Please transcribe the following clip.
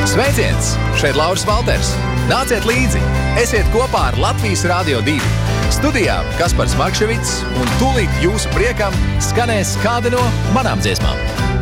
Sveiciens! Šeit Lauris Valters. Nāciet līdzi! Esiet kopā ar Latvijas Radio 2. Studijā Kaspars Markševics un tūlīt jūsu priekam skanēs kāda no manām dziesmām.